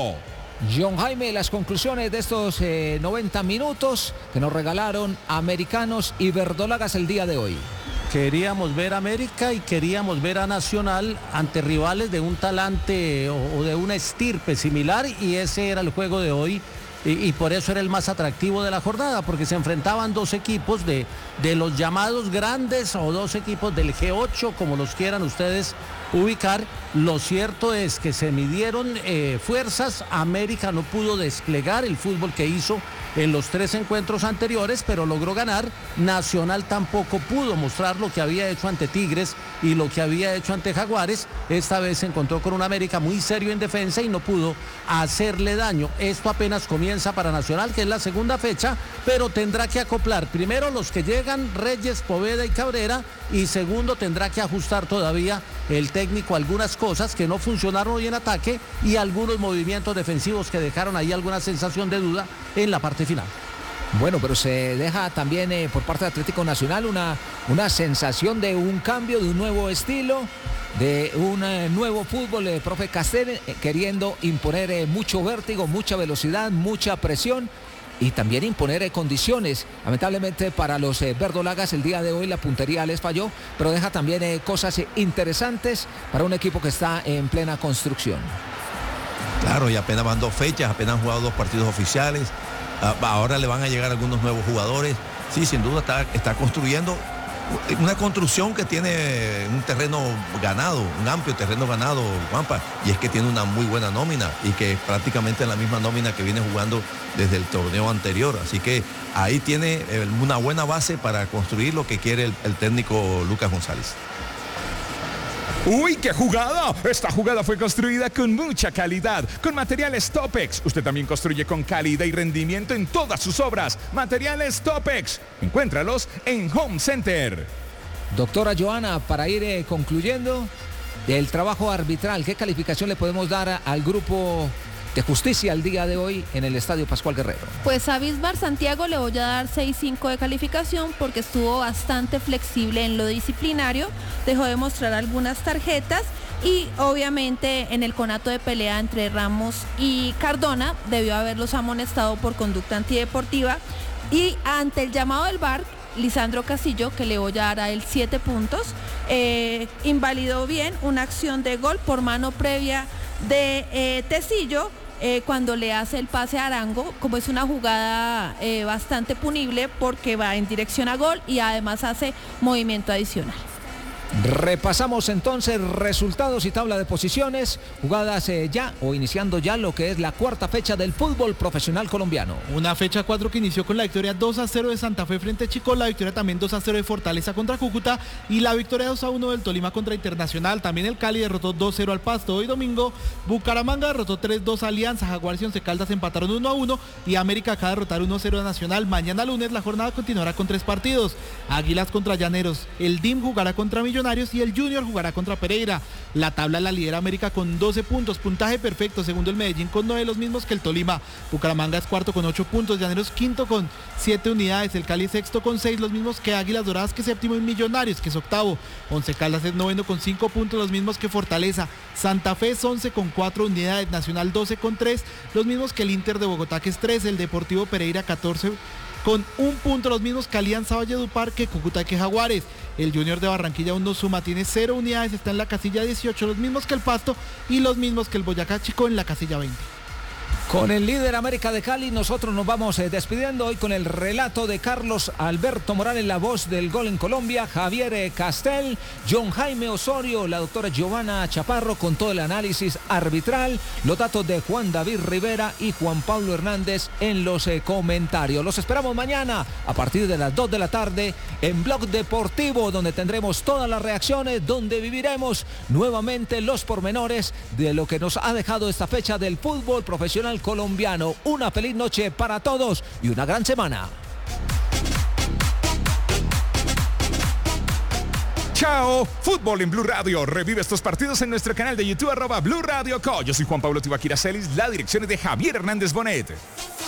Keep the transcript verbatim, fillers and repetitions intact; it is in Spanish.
John Jaime, las conclusiones de estos eh, noventa minutos que nos regalaron Americanos y Verdolagas el día de hoy. Queríamos ver a América y queríamos ver a Nacional ante rivales de un talante o, o de una estirpe similar, y ese era el juego de hoy. Y, y por eso era el más atractivo de la jornada, porque se enfrentaban dos equipos de, de los llamados grandes o dos equipos del G ocho, como los quieran ustedes ubicar. Lo cierto es que se midieron eh, fuerzas. América no pudo desplegar el fútbol que hizo en los tres encuentros anteriores, pero logró ganar. Nacional tampoco pudo mostrar lo que había hecho ante Tigres y lo que había hecho ante Jaguares. Esta vez se encontró con un América muy serio en defensa y no pudo hacerle daño. Esto apenas comienza para Nacional, que es la segunda fecha, pero tendrá que acoplar primero los que llegan, Reyes, Poveda y Cabrera, y segundo tendrá que ajustar todavía el técnico algunas cosas que no funcionaron hoy en ataque y algunos movimientos defensivos que dejaron ahí alguna sensación de duda en la parte final. Bueno, pero se deja también eh, por parte de Atlético Nacional una, una sensación de un cambio, de un nuevo estilo, de un eh, nuevo fútbol, eh, profe Castel, eh, queriendo imponer eh, mucho vértigo, mucha velocidad, mucha presión y también imponer eh, condiciones. Lamentablemente para los eh, verdolagas el día de hoy la puntería les falló, pero deja también eh, cosas eh, interesantes para un equipo que está en plena construcción. Claro, y apenas van dos fechas, apenas han jugado dos partidos oficiales. Ahora le van a llegar algunos nuevos jugadores. Sí, sin duda está, está construyendo una construcción que tiene un terreno ganado, un amplio terreno ganado, Juanpa, y es que tiene una muy buena nómina y que prácticamente es la misma nómina que viene jugando desde el torneo anterior. Así que ahí tiene una buena base para construir lo que quiere el, el técnico Lucas González. ¡Uy, qué jugada! Esta jugada fue construida con mucha calidad, con materiales Topex. Usted también construye con calidad y rendimiento en todas sus obras. Materiales Topex. Encuéntralos en Home Center. Doctora Joana, para ir eh, concluyendo, del trabajo arbitral, ¿qué calificación le podemos dar a, al grupo de justicia el día de hoy en el Estadio Pascual Guerrero? Pues a Bismar Santiago le voy a dar seis punto cinco de calificación porque estuvo bastante flexible en lo disciplinario, dejó de mostrar algunas tarjetas y obviamente en el conato de pelea entre Ramos y Cardona debió haberlos amonestado por conducta antideportiva, y ante el llamado del V A R, Lisandro Castillo, que le voy a dar a él siete puntos, eh, invalidó bien una acción de gol por mano previa de eh, Tecillo, eh, cuando le hace el pase a Arango, como es una jugada eh, bastante punible porque va en dirección a gol y además hace movimiento adicional. Repasamos entonces resultados y tabla de posiciones, jugadas eh, ya o iniciando ya lo que es la cuarta fecha del fútbol profesional colombiano. Una fecha cuatro que inició con la victoria dos a cero de Santa Fe frente a Chico, la victoria también dos a cero de Fortaleza contra Cúcuta y la victoria dos a uno del Tolima contra Internacional. También el Cali derrotó dos cero al Pasto. Hoy domingo Bucaramanga derrotó tres dos a Alianza, Jaguares y Once Caldas empataron uno a uno y América acaba de derrotar uno a cero a Nacional. Mañana lunes la jornada continuará con tres partidos. Águilas contra Llaneros, el D I M jugará contra Millonarios y el Junior jugará contra Pereira. La tabla la lidera América con doce puntos, puntaje perfecto, segundo el Medellín con nueve, los mismos que el Tolima. Bucaramanga es cuarto con ocho puntos, Llaneros quinto con siete unidades, el Cali sexto con seis, los mismos que Águilas Doradas, que es séptimo, y Millonarios, que es octavo. Once Caldas es noveno con cinco puntos, los mismos que Fortaleza. Santa Fe es once con cuatro unidades, Nacional doce con tres, los mismos que el Inter de Bogotá, que es trece, el Deportivo Pereira catorce con un punto, los mismos que Alianza Valledupar, que Cúcuta, que Jaguares. El Junior de Barranquilla aún no suma, tiene cero unidades, está en la casilla dieciocho, los mismos que el Pasto y los mismos que el Boyacá Chico en la casilla veinte. Con el líder América de Cali nosotros nos vamos eh, despidiendo hoy con el relato de Carlos Alberto Morales, la voz del gol en Colombia, Javier eh, Castel, John Jaime Osorio, la doctora Giovanna Chaparro con todo el análisis arbitral, los datos de Juan David Rivera y Juan Pablo Hernández en los eh, comentarios. Los esperamos mañana a partir de las dos de la tarde en Blog Deportivo, donde tendremos todas las reacciones, donde viviremos nuevamente los pormenores de lo que nos ha dejado esta fecha del fútbol profesional colombiano. Una feliz noche para todos y una gran semana. Chao, Fútbol en Blue Radio. Revive estos partidos en nuestro canal de YouTube, arroba Blue Radio Co. Yo soy Juan Pablo Tibaquira Celis, la dirección es de Javier Hernández Bonet.